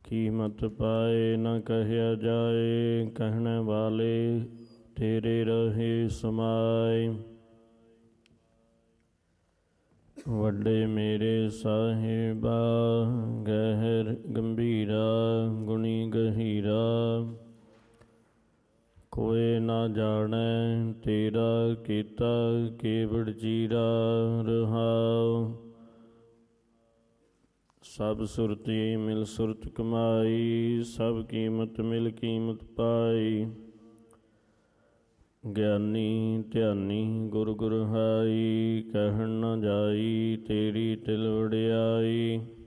ਕੀਮਤ ਪਾਏ ਨ ਕਹਿਆ ਜਾਏ, ਕਹਿਣ ਵਾਲੇ ਤੇਰੇ ਰਹੇ ਸਮਾਏ। ਵੱਡੇ ਮੇਰੇ ਸਾਹਿਬਾ ਗਹਿਰ ਗੰਭੀਰਾ, ਗੁਣੀ ਗਹੀਰਾ, ਕੋਇ ਨਾ ਜਾਣੈ ਤੇਰਾ ਕੀਤਾ ਕੇਵੜ ਚੀਰਾ। ਰਹਾਉ ਸਭ ਸੁਰਤੀ ਮਿਲ ਸੁਰਤ ਕਮਾਈ, ਸਭ ਕੀਮਤ ਮਿਲ ਕੀਮਤ ਪਾਈ। ਗਿਆਨੀ ਧਿਆਨੀ ਗੁਰ ਗੁਰਹਾਈ, ਕਹਿਣ ਨ ਜਾਈ ਤੇਰੀ ਤਿਲ ਵਡਿਆਈ।